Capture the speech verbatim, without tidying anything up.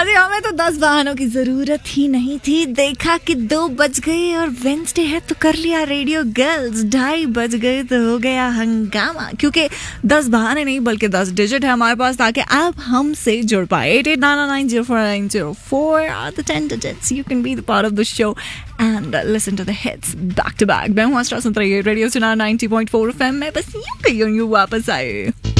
अरे हमें तो दस बहानों की जरूरत ही नहीं थी। देखा कि दो बज गए और वेंसडे है तो कर लिया रेडियो गर्ल्स। ढाई बज गए तो हो गया हंगामा, क्योंकि दस बहाने नहीं बल्कि दस डिजिट है हमारे पास, ताकि आप हमसे जुड़ पाए। Eight eight nine nine zero four nine zero four are the ten digits. You can be the part of the show and listen to the hits back to back. मैं हूँ आस्ट्रा, सुन रही है रेडियो सुना नाइंटी पॉइंट फोर एफएम में। बस यूं पे यूं यूं वापस आए।